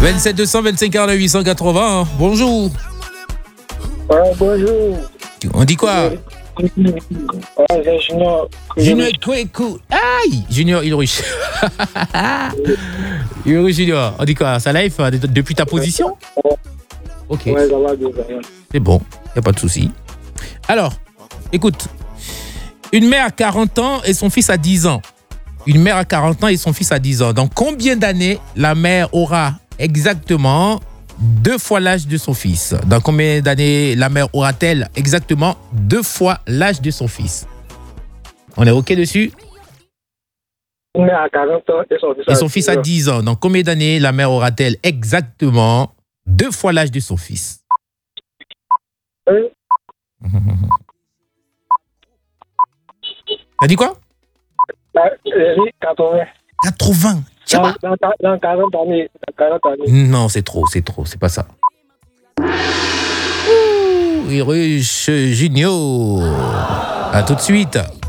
27 225 49 880. Bonjour. Bonjour. On dit quoi? C'est Junior. Junior Kweku. Aïe, Junior Ilrush. Ilrush Junior. On dit quoi? Ça live depuis ta position? Ok. Ouais, ça va bien. C'est bon, il n'y a pas de souci. Alors, écoute. Une mère a 40 ans et son fils a 10 ans. Une mère a 40 ans et son fils a 10 ans. Dans combien d'années la mère aura exactement 2 fois l'âge de son fils? Dans combien d'années la mère aura-t-elle exactement 2 fois l'âge de son fils? On est OK dessus? Une mère a 40 ans et son fils a 10 ans. Dans combien d'années la mère aura-t-elle exactement 2 fois l'âge de son fils? T'as dit quoi? 80. 80. Dans 40 années. Non, c'est trop, c'est pas ça. Ouh, Rush Junior. À tout de suite.